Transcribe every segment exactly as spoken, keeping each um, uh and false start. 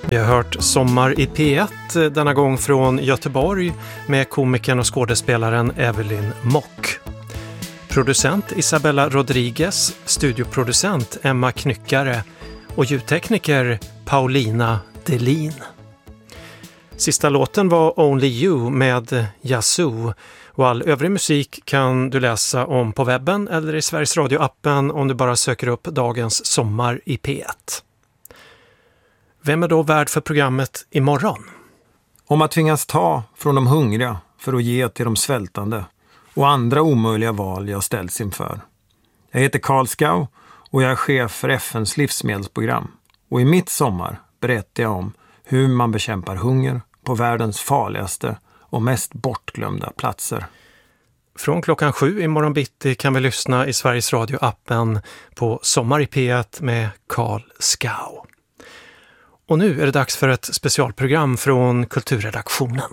Vi har hört Sommar i P ett, denna gång från Göteborg med komikern och skådespelaren Evelyn Mock. Producent Isabella Rodriguez, studioproducent Emma Knyckare och ljudtekniker Paulina Delin. Sista låten var Only You med Yazoo, och all övrig musik kan du läsa om på webben eller i Sveriges Radio-appen om du bara söker upp dagens Sommar i P ett. Vem är då värd för programmet imorgon? Om att tvingas ta från de hungriga för att ge till de svältande och andra omöjliga val jag ställs inför. Jag heter Carl Skau och jag är chef för F N:s livsmedelsprogram. Och i mitt sommar berättar jag om hur man bekämpar hunger på världens farligaste och mest bortglömda platser. Från klockan sju i morgon bitti kan vi lyssna i Sveriges Radio-appen på Sommar i P ett med Carl Skau. Och nu är det dags för ett specialprogram från Kulturredaktionen.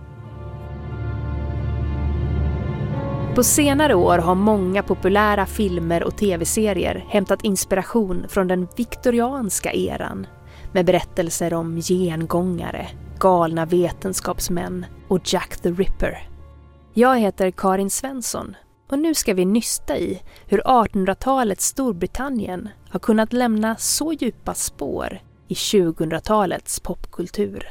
På senare år har många populära filmer och tv-serier hämtat inspiration från den viktorianska eran med berättelser om gengångare, galna vetenskapsmän och Jack the Ripper. Jag heter Karin Svensson och nu ska vi nysta i hur artonhundratalets Storbritannien har kunnat lämna så djupa spår i tjugohundratalets popkultur.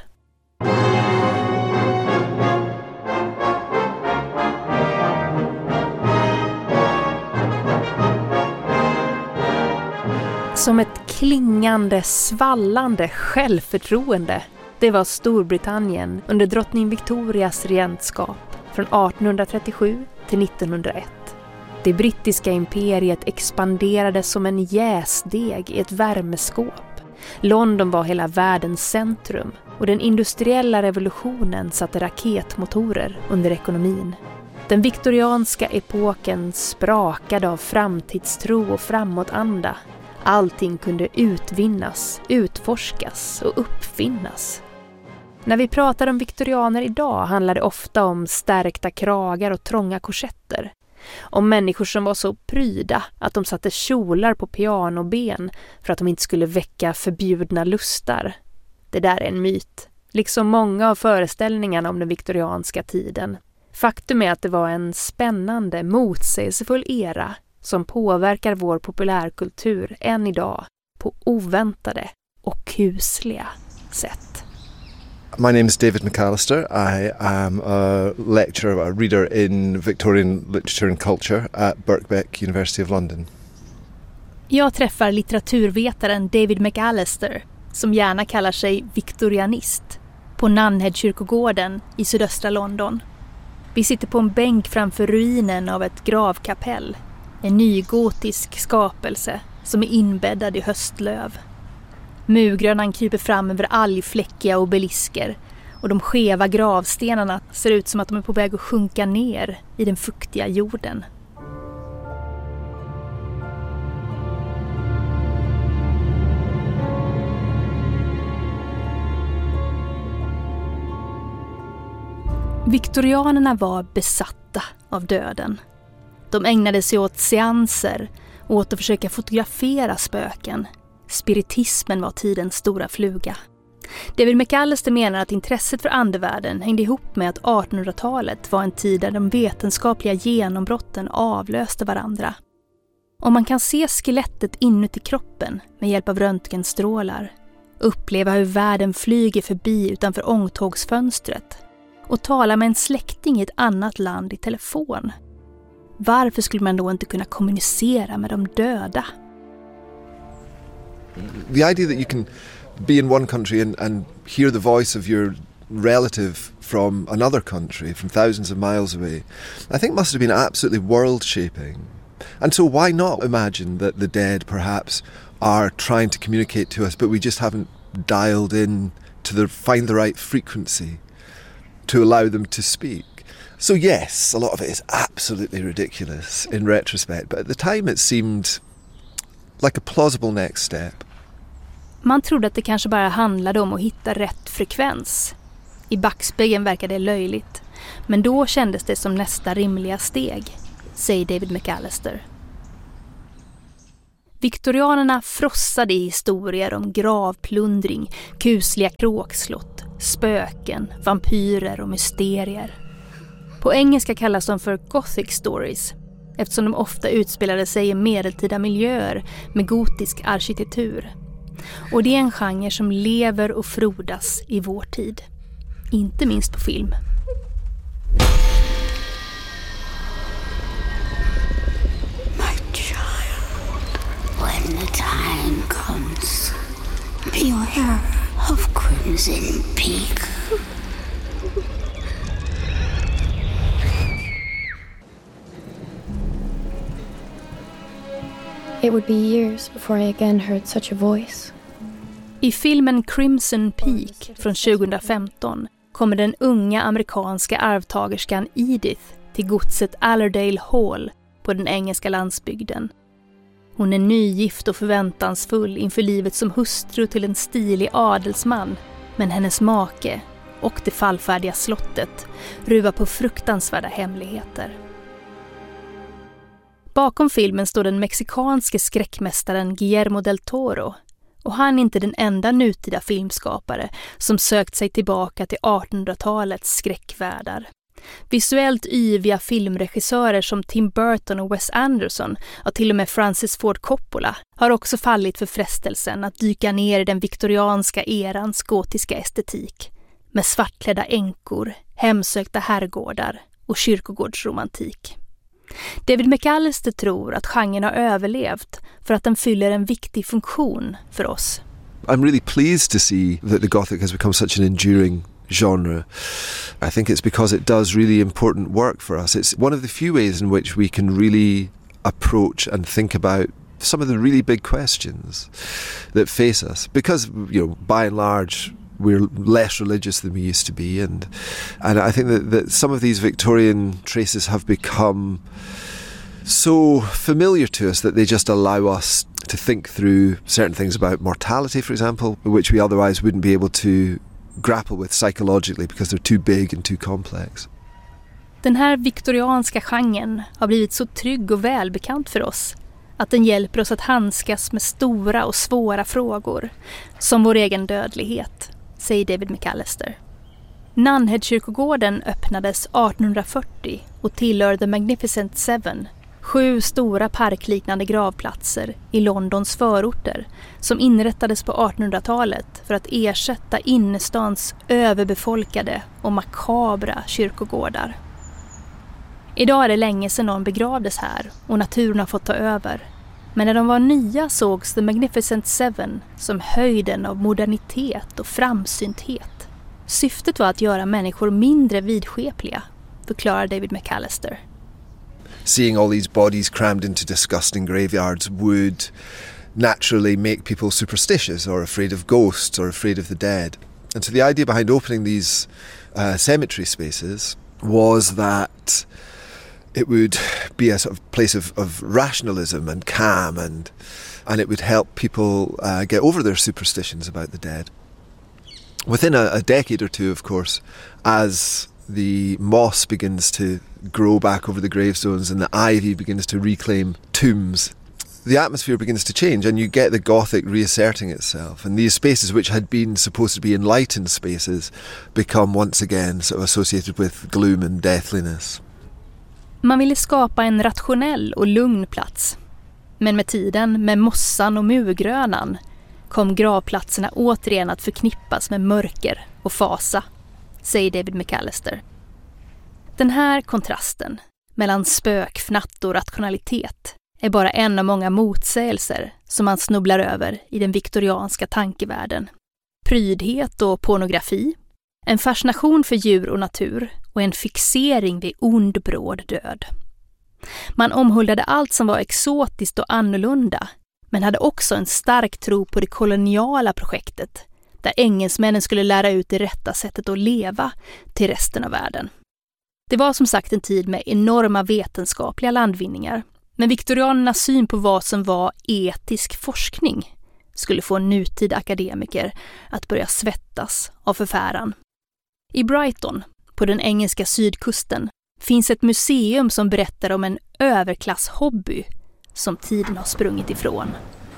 Som ett klingande, svallande självförtroende. Det var Storbritannien under drottning Victorias regentskap från artonhundratrettiosju till nittonhundraett. Det brittiska imperiet expanderade som en jäsdeg i ett värmeskåp. London var hela världens centrum och den industriella revolutionen satte raketmotorer under ekonomin. Den viktorianska epoken sprakade av framtidstro och framåtanda. Allting kunde utvinnas, utforskas och uppfinnas. När vi pratar om viktorianer idag handlar det ofta om stärkta kragar och trånga korsetter. Om människor som var så pryda att de satte kjolar på pianoben för att de inte skulle väcka förbjudna lustar. Det där är en myt, liksom många av föreställningarna om den viktorianska tiden. Faktum är att det var en spännande, motsägelsefull era som påverkar vår populärkultur än idag på oväntade och kusliga sätt. My name is David McAllister. I am a lecturer, a reader in Victorian literature and culture at Birkbeck University of London. Jag träffar litteraturvetaren David McAllister, som gärna kallar sig viktorianist, på Nunhead-kyrkogården i sydöstra London. Vi sitter på en bänk framför ruinen av ett gravkapell, en nygotisk skapelse som är inbäddad i höstlöv. Murgrönan kryper fram över algfläckiga obelisker och de skeva gravstenarna ser ut som att de är på väg att sjunka ner i den fuktiga jorden. Viktorianerna var besatta av döden. De ägnade sig åt seanser och åt att försöka fotografera spöken. Spiritismen var tidens stora fluga. David McAllister menar att intresset för andevärlden hängde ihop med att artonhundratalet var en tid där de vetenskapliga genombrotten avlöste varandra. Om man kan se skelettet inuti kroppen med hjälp av röntgenstrålar, uppleva hur världen flyger förbi utanför ångtågsfönstret och tala med en släkting i ett annat land i telefon, varför skulle man då inte kunna kommunicera med de döda? The idea that you can be in one country and, and hear the voice of your relative from another country, from thousands of miles away, I think must have been absolutely world-shaping. And so why not imagine that the dead perhaps are trying to communicate to us, but we just haven't dialed in to the, find the right frequency to allow them to speak. So yes, a lot of it is absolutely ridiculous in retrospect, but at the time it seemed like a plausible next step. Man trodde att det kanske bara handlade om att hitta rätt frekvens. I backspegeln verkade det löjligt, men då kändes det som nästa rimliga steg, säger David McAllister. Viktorianerna frossade i historier om gravplundring, kusliga kråkslott, spöken, vampyrer och mysterier. På engelska kallas de för Gothic stories, eftersom de ofta utspelade sig i medeltida miljöer med gotisk arkitektur. Och det är en genre som lever och frodas i vår tid. Inte minst på film. My child, when the time comes, beware of Crimson Peak. It would be years before I again heard such a voice. I filmen Crimson Peak från tjugohundrafemton kommer den unga amerikanska arvtagerskan Edith till godset Allerdale Hall på den engelska landsbygden. Hon är nygift och förväntansfull inför livet som hustru till en stilig adelsman, men hennes make och det fallfärdiga slottet ruvar på fruktansvärda hemligheter. Bakom filmen står den mexikanske skräckmästaren Guillermo del Toro, och han är inte den enda nutida filmskapare som sökt sig tillbaka till artonhundratalets skräckvärldar. Visuellt yviga filmregissörer som Tim Burton och Wes Anderson, och till och med Francis Ford Coppola, har också fallit för frestelsen att dyka ner i den viktorianska erans gotiska estetik med svartklädda änkor, hemsökta herrgårdar och kyrkogårdsromantik. David McAllister tror att genren har överlevt för att den fyller en viktig funktion för oss. I'm really pleased to see that the Gothic has become such an enduring genre. I think it's because it does really important work for us. It's one of the few ways in which we can really approach and think about some of the really big questions that face us. Because, you know, by and large, we're less religious than we used to be, and and I think that, that some of these Victorian traces have become so familiar to us that they just allow us to think through certain things about mortality, for example, which we otherwise wouldn't be able to grapple with psychologically because they're too big and too complex. Den här viktorianska genren har blivit så trygg och välbekant för oss att den hjälper oss att handskas med stora och svåra frågor, som vår egen dödlighet, säger David McAllister. Nunhead-kyrkogården öppnades artonhundrafyrtio och tillhör The Magnificent Seven, sju stora parkliknande gravplatser i Londons förorter som inrättades på artonhundratalet för att ersätta innerstans överbefolkade och makabra kyrkogårdar. Idag är det länge sedan någon begravdes här och naturen har fått ta över. Men när de var nya sågs The Magnificent Seven som höjden av modernitet och framsynthet. Syftet var att göra människor mindre vidskepliga, förklarar David McAllister. Seeing all these bodies crammed into disgusting graveyards would naturally make people superstitious or afraid of ghosts or afraid of the dead. And so the idea behind opening these uh, cemetery spaces was that it would be a sort of place of, of rationalism and calm, and and it would help people uh, get over their superstitions about the dead. Within a, a decade or two, of course, as the moss begins to grow back over the gravestones and the ivy begins to reclaim tombs, the atmosphere begins to change and you get the Gothic reasserting itself, and these spaces which had been supposed to be enlightened spaces become once again sort of associated with gloom and deathliness. Man ville skapa en rationell och lugn plats. Men med tiden, med mossan och murgrönan, kom gravplatserna återigen att förknippas med mörker och fasa, säger David McAllister. Den här kontrasten mellan spökfnatt och rationalitet är bara en av många motsägelser som man snubblar över i den viktorianska tankevärlden. Prydhet och pornografi, en fascination för djur och natur och en fixering vid ond bråd död. Man omhuldade allt som var exotiskt och annorlunda, men hade också en stark tro på det koloniala projektet, där engelsmännen skulle lära ut det rätta sättet att leva till resten av världen. Det var som sagt en tid med enorma vetenskapliga landvinningar, men viktorianernas syn på vad som var etisk forskning skulle få nutida akademiker att börja svettas av förfäran. I Brighton, på den engelska sydkusten, finns ett museum som berättar om en överklasshobby som tiden har sprungit ifrån.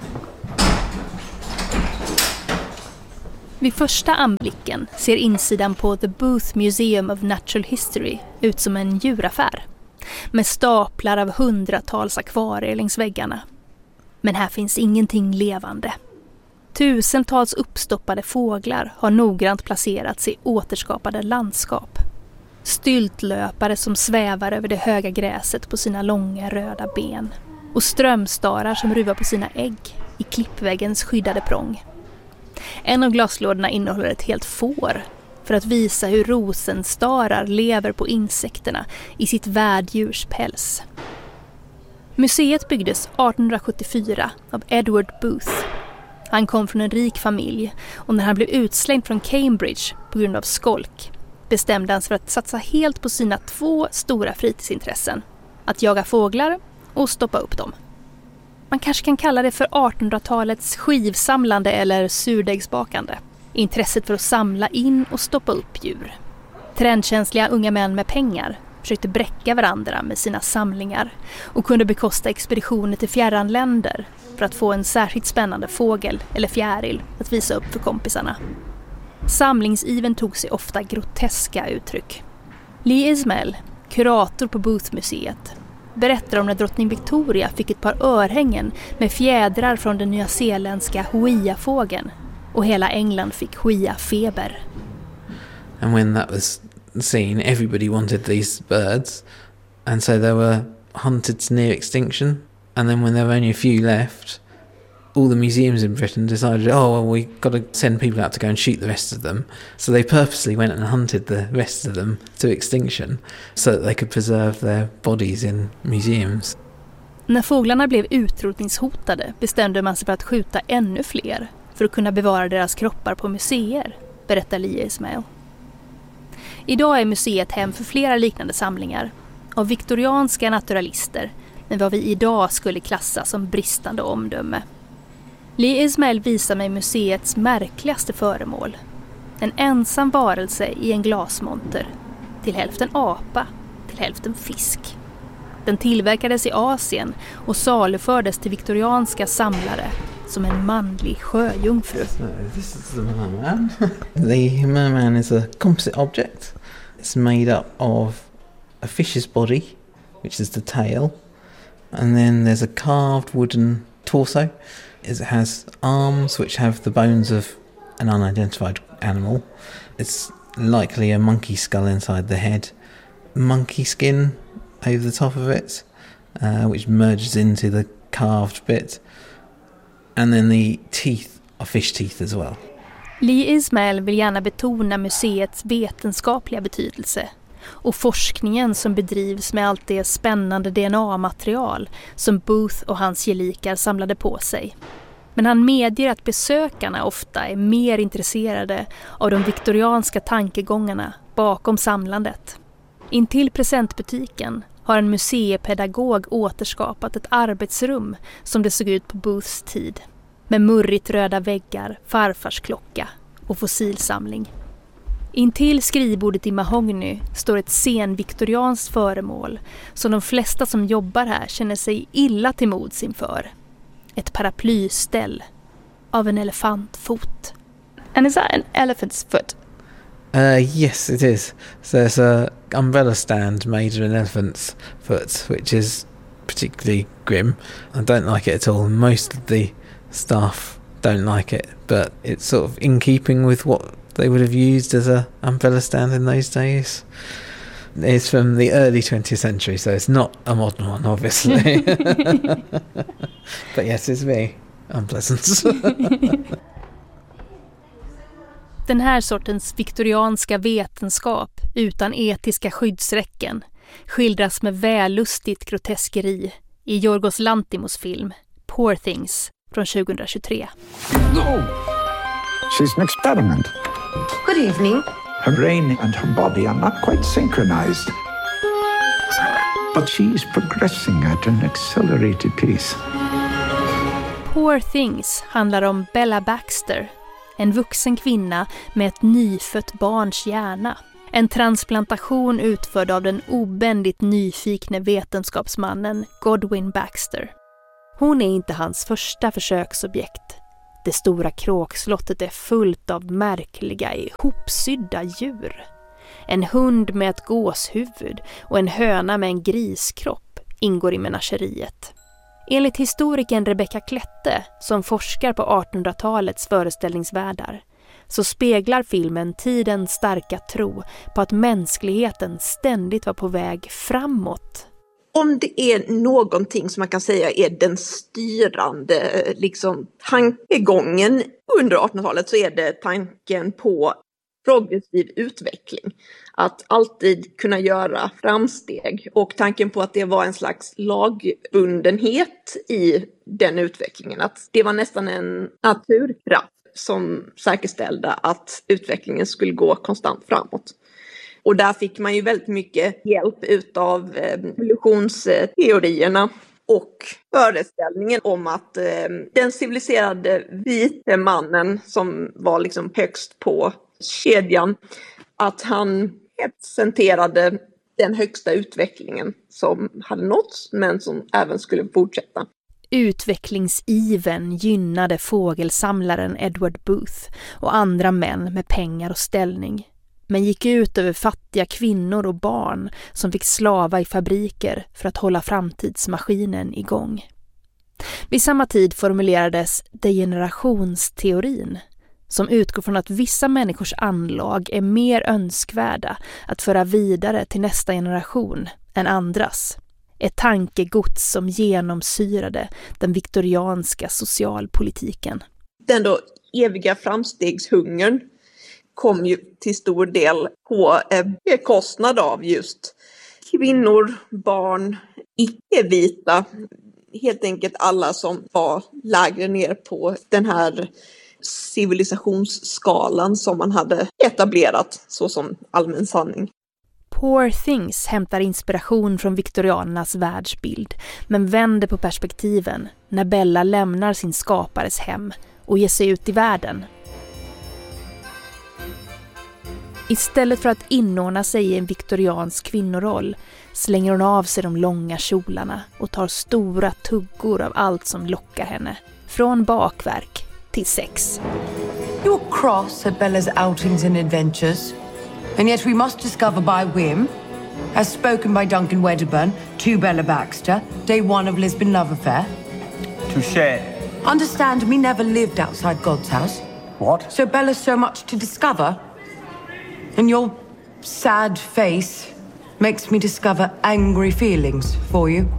Vid första anblicken ser insidan på The Booth Museum of Natural History ut som en djuraffär, med staplar av hundratals akvarier längs väggarna. Men här finns ingenting levande. Tusentals uppstoppade fåglar har noggrant placerats i återskapade landskap. Styltlöpare som svävar över det höga gräset på sina långa röda ben. Och strömstarar som ruvar på sina ägg i klippväggens skyddade prång. En av glaslådorna innehåller ett helt får för att visa hur rosenstarar lever på insekterna i sitt värddjurs päls. Museet byggdes arton sjuttiofyra av Edward Booth. Han kom från en rik familj och när han blev utslängd från Cambridge på grund av skolk bestämde han sig för att satsa helt på sina två stora fritidsintressen. Att jaga fåglar och stoppa upp dem. Man kanske kan kalla det för artonhundratalets skivsamlande eller surdegsbakande. Intresset för att samla in och stoppa upp djur. Trendkänsliga unga män med pengar försökte bräcka varandra med sina samlingar och kunde bekosta expeditioner till fjärran länder för att få en särskilt spännande fågel eller fjäril att visa upp för kompisarna. Samlingsiven tog sig ofta groteska uttryck. Lee Ismail, kurator på Booth-museet, berättar om när drottning Victoria fick ett par örhängen med fjädrar från den nyzeeländska hoia-fågeln och hela England fick hoia-feber. And when that was seen, everybody wanted these birds, and so they were hunted to near extinction. And then when there were only a few left, all the museums in Britain decided, oh, well, we've got to send people out to go and shoot the rest of them. So they purposely went and hunted the rest of them to extinction so that they could preserve their bodies in museums. När fåglarna blev utrotningshotade bestämde man sig för att skjuta ännu fler för att kunna bevara deras kroppar på museer, berättar Lee Ismail. Idag är museet hem för flera liknande samlingar av viktorianska naturalister med vad vi idag skulle klassa som bristande omdöme. Lee Ismail visar mig museets märkligaste föremål. En ensam varelse i en glasmonter. Till hälften apa, till hälften fisk. Den tillverkades i Asien och salufördes till viktorianska samlare som en manlig sjöjungfru. So this is the merman. The merman is a composite object. It's made up of a fish's body, which is the tail, and then there's a carved wooden torso. It has arms which have the bones of an unidentified animal. It's likely a monkey skull inside the head. Monkey skin over the top of it, uh, which merges into the carved bit. And then the teeth are fish teeth as well. Lee Ismail vill gärna betona museets vetenskapliga betydelse och forskningen som bedrivs med allt det spännande D N A-material som Booth och hans gelikar samlade på sig. Men han medger att besökarna ofta är mer intresserade av de viktorianska tankegångarna bakom samlandet. Intill presentbutiken har en museipedagog återskapat ett arbetsrum som det såg ut på Booths tid. Med murrigt röda väggar, farfars klocka och fossilsamling. Intill skrivbordet i mahogny står ett senviktorianskt föremål som de flesta som jobbar här känner sig illa till mods inför. Ett paraplyställ av en elefantfot. And is that an elephant's foot? Uh, yes, it is. So there's a umbrella stand made of an elephant's foot, which is particularly grim. I don't like it at all. Most of the staff don't like it, but it's sort of in keeping with what they would have used as a umbrella stand in those days. It's from the early twentieth century, so it's not a modern one, obviously. But yes, it's very unpleasant. Den här sortens viktorianska vetenskap utan etiska skyddsräcken skildras med vällustigt groteskeri i Yorgos Lanthimos film Poor Things från tjugohundratjugotre. No. She's an experiment. Good evening. Her brain and her body are not quite synchronized. But she's progressing at an accelerated pace. Poor Things handlar om Bella Baxter, en vuxen kvinna med ett nyfött barns hjärna. En transplantation utförd av den obändigt nyfikne vetenskapsmannen Godwin Baxter. Hon är inte hans första försöksobjekt. Det stora kråkslottet är fullt av märkliga, ihopsydda djur. En hund med ett gåshuvud och en höna med en griskropp ingår i menageriet. Enligt historikern Rebecca Klette, som forskar på artonhundratalets föreställningsvärldar, så speglar filmen tidens starka tro på att mänskligheten ständigt var på väg framåt. Om det är någonting som man kan säga är den styrande liksom, tankegången under artonhundratalet, så är det tanken på progressiv utveckling. Att alltid kunna göra framsteg, och tanken på att det var en slags lagbundenhet i den utvecklingen. Att det var nästan en naturkraft som säkerställde att utvecklingen skulle gå konstant framåt. Och där fick man ju väldigt mycket hjälp utav evolutionsteorierna och föreställningen om att eh, den civiliserade vite mannen som var liksom högst på kedjan, att han representerade den högsta utvecklingen som hade nåtts men som även skulle fortsätta. Utvecklingsiven gynnade fågelsamlaren Edward Booth och andra män med pengar och ställning, men gick ut över fattiga kvinnor och barn som fick slava i fabriker för att hålla framtidsmaskinen igång. Vid samma tid formulerades degenerationsteorin, som utgår från att vissa människors anlag är mer önskvärda att föra vidare till nästa generation än andras. Ett tankegods som genomsyrade den viktorianska socialpolitiken. Den då eviga framstegshungern kom ju till stor del på bekostnad av just kvinnor, barn, icke-vita. Helt enkelt alla som var lägre ner på den här civilisationsskalan som man hade etablerat så som allmän sanning. Poor Things hämtar inspiration från viktorianernas världsbild, men vänder på perspektiven när Bella lämnar sin skapares hem och ger sig ut i världen. Istället för att inordna sig i en viktoriansk kvinnoroll slänger hon av sig de långa kjolarna och tar stora tuggor av allt som lockar henne. Från bakverk till sex. You're cross at Bella's outings and adventures, and yet we must discover by whim, as spoken by Duncan Wedderburn to Bella Baxter, day one of Lisbon love affair. Touché. Understand me never lived outside God's house. What? So Bella's so much to discover, and your sad face makes me discover angry feelings for you.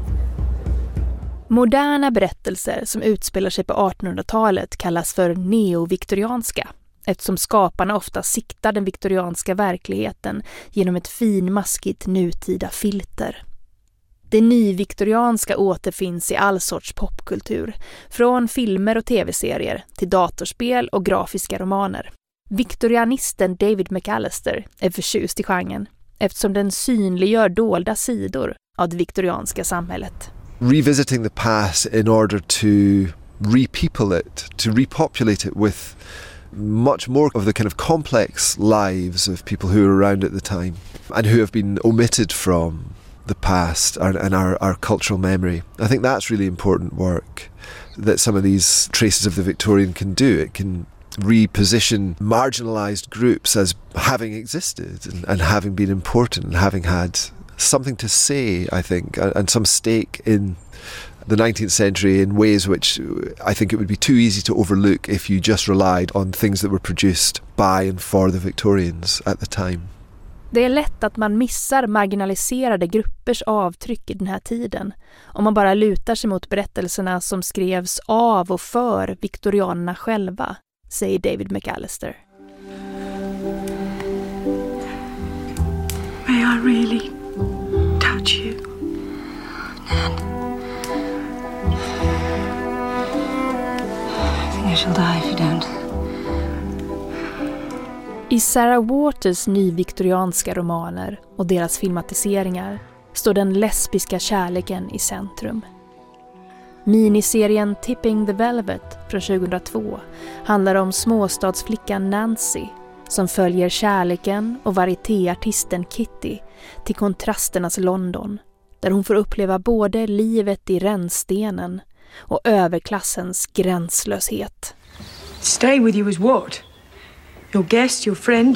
Moderna berättelser som utspelar sig på artonhundratalet kallas för neoviktorianska, eftersom skaparna ofta siktar den viktorianska verkligheten genom ett finmaskigt nutida filter. Det nyviktorianska återfinns i all sorts popkultur, från filmer och tv-serier till datorspel och grafiska romaner. Viktorianisten David McAllister är förtjust i genren, eftersom den synliggör dolda sidor av det viktorianska samhället. Revisiting the past in order to repeople it, to repopulate it with much more of the kind of complex lives of people who were around at the time and who have been omitted from the past and, and our, our cultural memory. I think that's really important work that some of these traces of the Victorian can do. It can reposition marginalised groups as having existed and, and having been important and having had something to say, I think, and some stake in the nineteenth century in ways which I think it would be too easy to overlook if you just relied on things that were produced by and for the Victorians at the time. Det är lätt att man missar marginaliserade gruppers avtryck i den här tiden om man bara lutar sig mot berättelserna som skrevs av och för viktorianerna själva, säger David McAllister. May I really touch you? Ned. I think I shall die if you don't. I Sarah Waters nyviktorianska romaner och deras filmatiseringar står den lesbiska kärleken i centrum. Miniserien Tipping the Velvet från tjugohundratvå handlar om småstadsflickan Nancy som följer kärleken och varietéartisten Kitty till kontrasternas London, där hon får uppleva både livet i rännstenen och överklassens gränslöshet. Stay with you as what? Your guest, your friend,